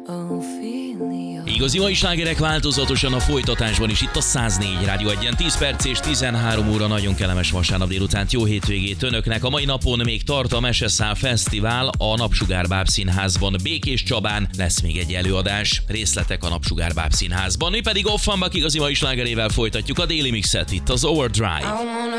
Igazi mai slágerek változatosan a folytatásban is itt a 104 Rádió 1-en 10 perc és 13 óra. Nagyon kellemes vasárnap délutánt, jó hétvégét önöknek. A mai napon még tart a Meseszál Fesztivál a Napsugár Báb Színházban. Békés Csabán lesz még egy előadás. Részletek a Napsugár Báb Színházban. Mi pedig Offenbach igazi mai slágerével folytatjuk a déli mixet itt az Overdrive.